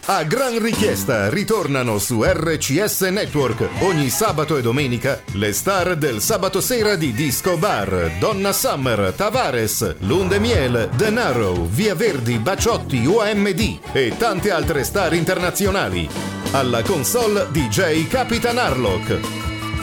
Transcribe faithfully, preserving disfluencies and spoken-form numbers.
A gran richiesta ritornano su R C S Network ogni sabato e domenica le star del sabato sera di Disco Bar: Donna Summer, Tavares, Lundemiel, Denaro, Via Verdi, Baciotti, O M D e tante altre star internazionali. Alla console D J Capitan Harlock.